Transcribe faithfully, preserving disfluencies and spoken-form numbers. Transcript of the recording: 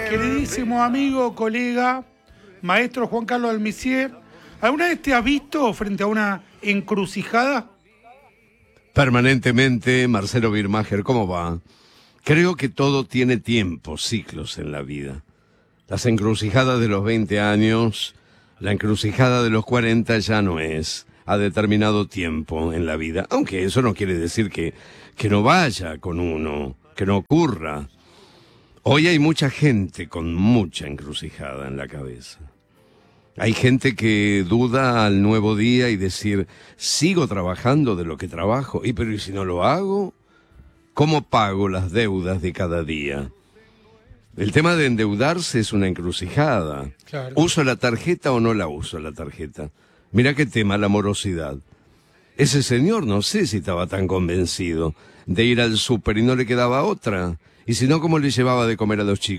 queridísimo amigo, colega, maestro Juan Carlos Almisier, ¿alguna vez te has visto frente a una encrucijada? Permanentemente, Marcelo Birmacher, ¿cómo va? Creo que todo tiene tiempo, ciclos en la vida. Las encrucijadas de los veinte años, la encrucijada de los cuarenta ya no es a determinado tiempo en la vida. Aunque eso no quiere decir que, que no vaya con uno, que no ocurra. Hoy hay mucha gente con mucha encrucijada en la cabeza. Hay gente que duda al nuevo día y decir, sigo trabajando de lo que trabajo, y pero ¿y si no lo hago? ¿Cómo pago las deudas de cada día? El tema de endeudarse es una encrucijada. Claro. ¿Uso la tarjeta o no la uso la tarjeta? Mirá qué tema, la morosidad. Ese señor no sé si estaba tan convencido de ir al súper y no le quedaba otra. Y si no, ¿cómo le llevaba de comer a los chicos?